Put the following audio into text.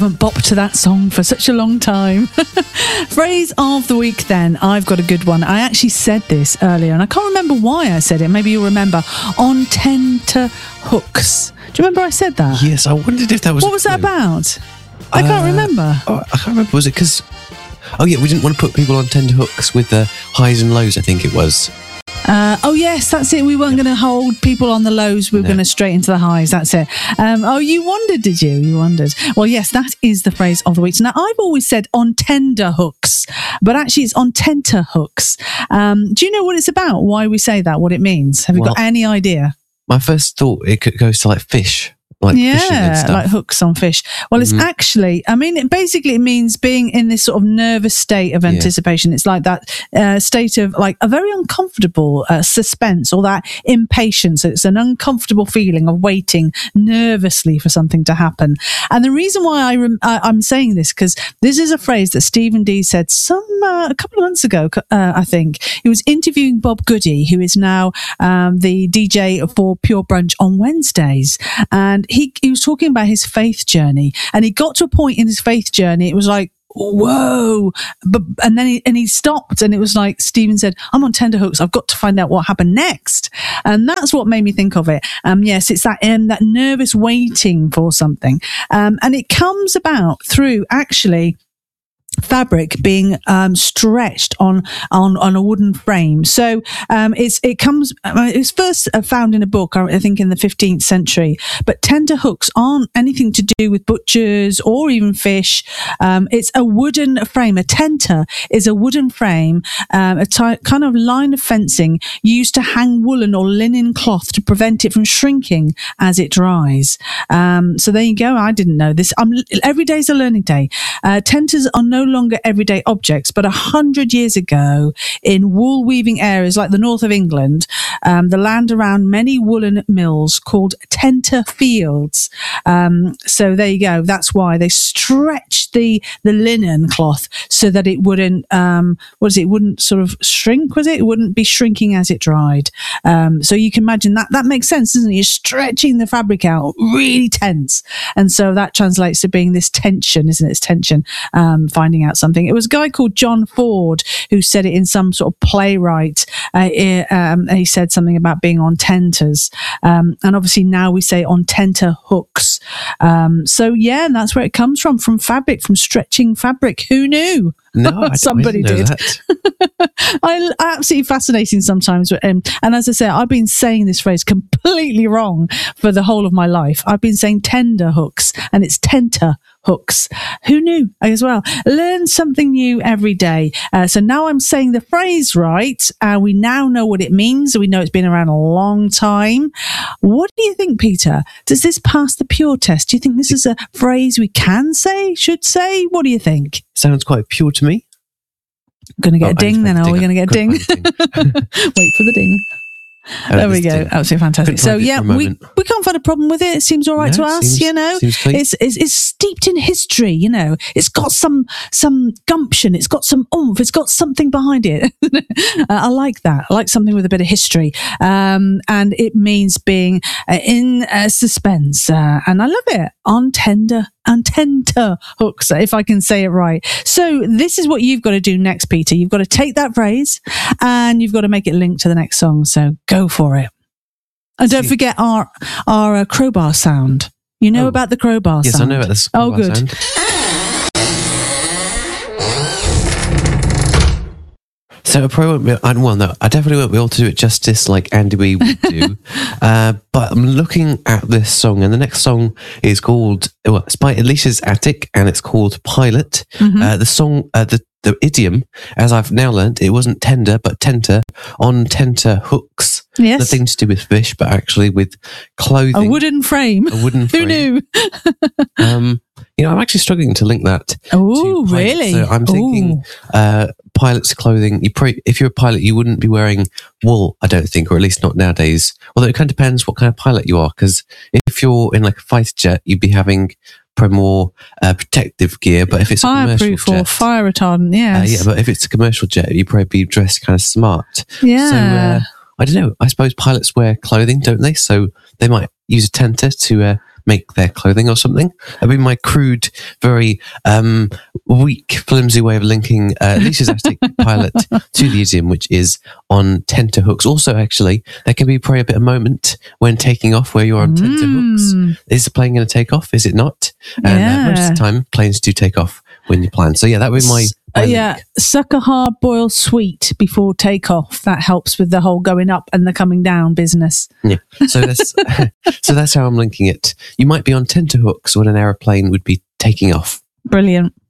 haven't bopped to that song for such a long time. Phrase of the week then. I've got a good one. I actually said this earlier and I can't remember why I said it. Maybe you'll remember. On tenterhooks. Do you remember I said that? Yes, I wondered if that was... What was that about? I can't remember. I can't remember. Was it because... Oh yeah, we didn't want to put people on tenterhooks with the highs and lows, I think it was. Oh yes, that's it. We weren't going to hold people on the lows. We were going to straight into the highs. That's it. Oh, you wondered, did you? You wondered. Well, yes, that is the phrase of the week. So now, I've always said on tender hooks, but actually it's on tenterhooks. Do you know what it's about? Why we say that? What it means? Have you got any idea? My first thought, it goes to like fish. Like fishing and stuff. Like hooks on fish. Well, it's actually, I mean, it means being in this sort of nervous state of anticipation. It's like that state of like a very uncomfortable suspense or that impatience. It's an uncomfortable feeling of waiting nervously for something to happen. And the reason why I'm saying this, because this is a phrase that Stephen D said a couple of months ago, I think. He was interviewing Bob Goody, who is now the DJ for Pure Brunch on Wednesdays. And he was talking about his faith journey, and he got to a point in his faith journey, it was like, whoa, and then he stopped, and it was like Stephen said, I'm on tenterhooks, I've got to find out what happened next. And that's what made me think of it. Yes, it's that nervous waiting for something, and it comes about through actually fabric being stretched on a wooden frame. So it's first found in a book, I think in the 15th century, but tenter hooks aren't anything to do with butchers or even fish. It's a wooden frame. A tenter is a wooden frame, kind of line of fencing used to hang woolen or linen cloth to prevent it from shrinking as it dries. So there you go. I didn't know this. Every day's a learning day. Tenters are no longer everyday objects, but 100 years ago in wool weaving areas like the north of England, the land around many woolen mills called tenter fields. So there you go. That's why they stretched the linen cloth so that it wouldn't, it wouldn't sort of shrink, was it? It wouldn't be shrinking as it dried. So you can imagine that makes sense, doesn't it? You're stretching the fabric out really tense. And so that translates to being this tension, isn't it? It's tension, finding out something. It was a guy called John Ford who said it in some sort of playwright. He said something about being on tenters. And obviously now we say on tenter hooks. So yeah, and that's where it comes from fabric, from stretching fabric. Who knew? No, somebody did. Absolutely fascinating sometimes. And as I say, I've been saying this phrase completely wrong for the whole of my life. I've been saying tender hooks, and it's tenter hooks. Who knew as well? Learn something new every day. So now I'm saying the phrase right. We now know what it means. We know it's been around a long time. What do you think, Peter? Does this pass the pure test? Do you think this is a phrase we can say, should say? What do you think? Sounds quite pure to me. Going to get a ding then, are we going to get a ding? Wait for the ding. There we go. Absolutely fantastic. So yeah, we can't find a problem with it. It seems all right to us, you know. It's steeped in history, you know. It's got some gumption. It's got some oomph. It's got something behind it. I like that. I like something with a bit of history. And it means being in suspense. And I love it. On tenter hooks, if I can say it right. So this is what you've got to do next, Peter. You've got to take that phrase and you've got to make it link to the next song. So go for it. And don't forget our crowbar sound. You know about the crowbar sound? Yes, I know about this crowbar sound. So I definitely won't be able to do it justice like Andy Wee would do. But I'm looking at this song, and the next song is called, it's by Alicia's Attic, and it's called Pilot. Mm-hmm. The song, the idiom, as I've now learned, it wasn't tender, but tenter, on tenter hooks. Yes. Nothing to do with fish, but actually with clothing. A wooden frame. Who knew? I'm actually struggling to link that. Oh, really? So I'm thinking pilot's clothing. If you're a pilot, you wouldn't be wearing wool, I don't think, or at least not nowadays. Although it kind of depends what kind of pilot you are, because if you're in like a fighter jet, you'd be having probably more protective gear. But if it's fireproof or fire retardant, yes. But if it's a commercial jet, you'd probably be dressed kind of smart. Yeah. So I don't know. I suppose pilots wear clothing, don't they? So they might use a tenter to make their clothing or something. That'd be my crude, very weak, flimsy way of linking Alicia's Attic pilot to the idiom, which is on tenterhooks. Also, actually, there can be probably a bit of moment when taking off where you're on tenterhooks. Is the plane going to take off? Is it not? And most of the time, planes do take off when you plan. So yeah, that would be my suck a hard boil sweet before takeoff. That helps with the whole going up and the coming down business. Yeah, so that's how I'm linking it. You might be on tenterhooks when an aeroplane would be taking off. Brilliant.